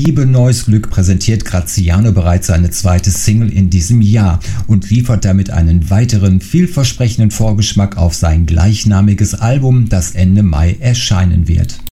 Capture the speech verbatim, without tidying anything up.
Liebe Neues Glück präsentiert Graziano bereits seine zweite Single in diesem Jahr und liefert damit einen weiteren vielversprechenden Vorgeschmack auf sein gleichnamiges Album, das Ende Mai erscheinen wird.